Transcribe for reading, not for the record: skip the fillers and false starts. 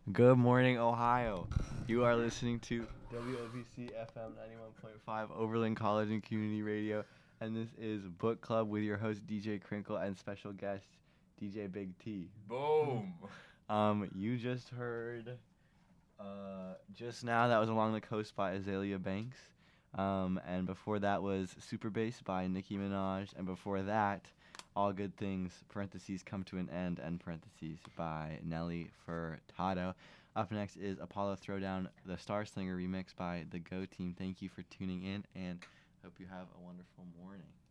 Good morning, Ohio. You are listening to WOBC FM 91.5 Overland College and Community Radio, and this is Book Club with your host DJ Crinkle and special guest DJ Big T. Boom. You just heard just now that was Along the Coast by Azalea Banks, and before that was Super Bass by Nicki Minaj, and before that, All Good Things parentheses Come to an End end parentheses by Nelly Furtado. Up next is Apollo Throwdown, the Star Slinger remix by the Go Team. Thank you for tuning in, and hope you have a wonderful morning.